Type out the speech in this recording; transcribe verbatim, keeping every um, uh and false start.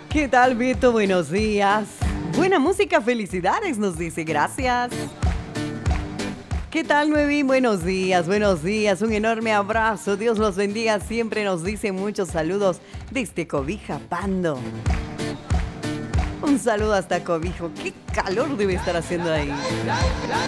¿Qué tal, Beto? Buenos días. Buena música, felicidades, nos dice, gracias. ¿Qué tal, Nuevín? Buenos días, buenos días, un enorme abrazo, Dios los bendiga, siempre nos dicen muchos saludos desde Cobija, Pando. Un saludo hasta Cobijo, qué calor debe estar haciendo ahí.